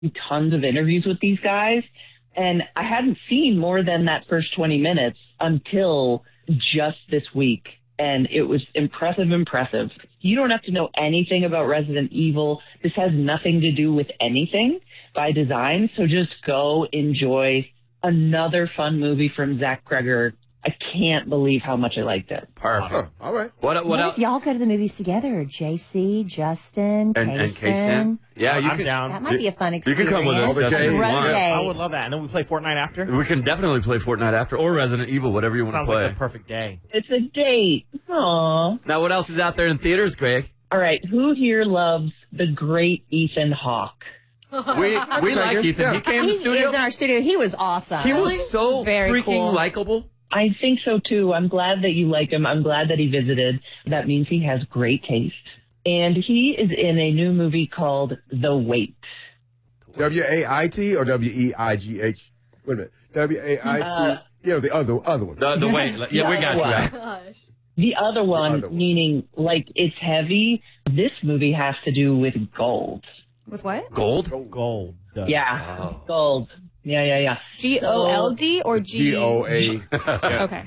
tons of interviews with these guys, and I hadn't seen more than that first 20 minutes until just this week. And it was impressive. You don't have to know anything about Resident Evil. This has nothing to do with anything by design. So just go enjoy another fun movie from Zach Cregger. I can't believe how much I liked it. Perfect. All right. What if y'all go to the movies together? JC, Justin, and Kaysen? Yeah, I'm down. That might be a fun You experience. can come with us. Justin, if you Run want. day. I would love that. And then we play Fortnite after? We can definitely play Fortnite after, or Resident Evil, whatever you want to Sounds play. like the perfect day. It's a date. Aww. Now, what else is out there in theaters, Greg? All right. Who here loves the great Ethan Hawke? We like Ethan. Yeah. He came to He the studio. is in our studio. He was awesome. He was so Very freaking cool. likable. I think so, too. I'm glad that you like him. I'm glad that he visited. That means he has great taste. And he is in a new movie called The Wait. W-A-I-T or W-E-I-G-H? Wait a minute. W-A-I-T. The other one. The way. Yeah, we got you. Right. The other one, The other one. meaning like it's heavy. This movie has to do with gold. With what? Gold? Gold. Yeah, Oh. gold. Yeah. GOLD or G? G-O-A. Okay.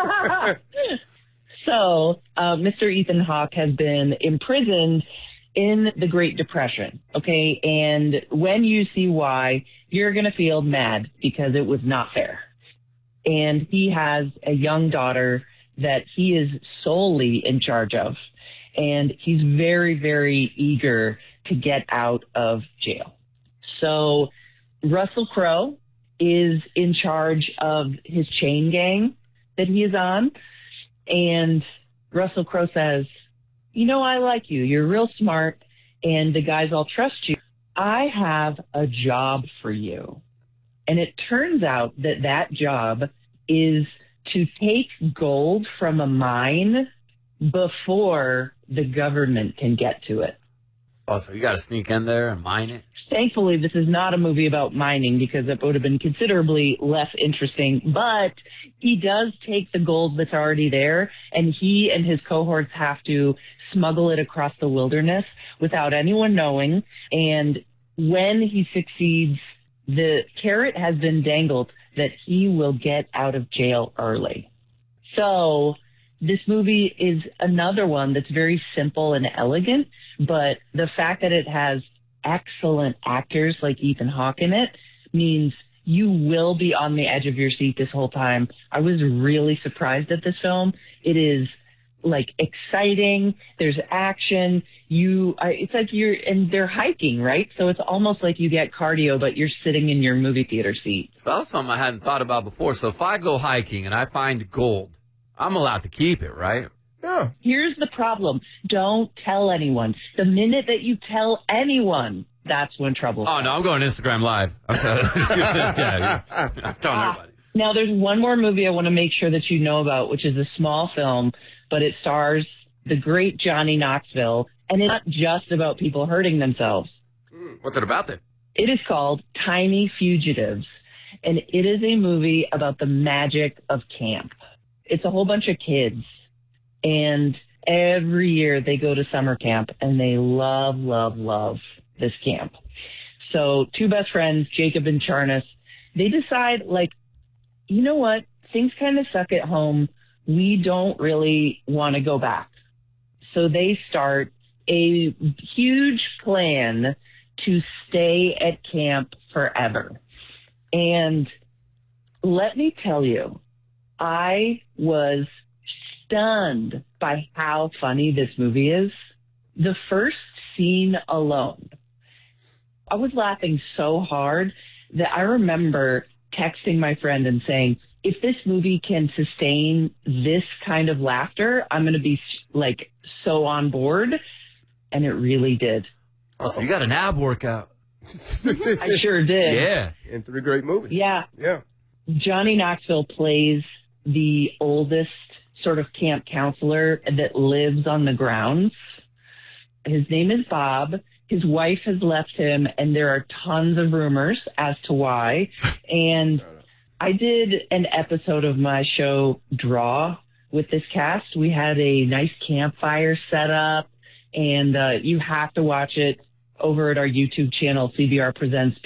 So, Mr. Ethan Hawke has been imprisoned in the Great Depression, okay? And when you see why, you're going to feel mad because it was not fair. And he has a young daughter that he is solely in charge of. And he's very, very eager to get out of jail. So Russell Crowe is in charge of his chain gang that he is on. And Russell Crowe says, I like you. You're real smart. And the guys all trust you. I have a job for you. And it turns out that job is to take gold from a mine before the government can get to it. Oh, so you got to sneak in there and mine it? Thankfully, this is not a movie about mining because it would have been considerably less interesting. But he does take the gold that's already there, and he and his cohorts have to smuggle it across the wilderness without anyone knowing. And when he succeeds, the carrot has been dangled that he will get out of jail early. So this movie is another one that's very simple and elegant, but the fact that it has excellent actors like Ethan Hawke in it means you will be on the edge of your seat this whole time. I was really surprised at this film. It is like exciting. There's action. It's like and they're hiking, right? So it's almost like you get cardio, but you're sitting in your movie theater seat. Well, that's something I hadn't thought about before. So if I go hiking and I find gold, I'm allowed to keep it, right? Yeah. Here's the problem. Don't tell anyone. The minute that you tell anyone, that's when trouble Oh, no, I'm going Instagram Live. I'm telling I'm telling everybody. Now, there's one more movie I want to make sure that you know about, which is a small film, but it stars the great Johnny Knoxville, and it's not just about people hurting themselves. What's it about then? It is called Tiny Fugitives, and it is a movie about the magic of camp. It's a whole bunch of kids, and every year they go to summer camp, and they love, love, love this camp. So two best friends, Jacob and Charnas, they decide, you know what? Things kind of suck at home. We don't really want to go back. So they start a huge plan to stay at camp forever. And let me tell you, I was stunned by how funny this movie is. The first scene alone, I was laughing so hard that I remember texting my friend and saying, if this movie can sustain this kind of laughter, I'm going to be so on board. And it really did. Oh, so you got an ab workout. I sure did. Yeah. And 3 great movies. Yeah. Yeah. Johnny Knoxville plays the oldest sort of camp counselor that lives on the grounds. His name is Bob. His wife has left him, and there are tons of rumors as to why. And I did an episode of my show, Draw, with this cast. We had a nice campfire set up, and you have to watch it. over at our YouTube channel, CBR Presents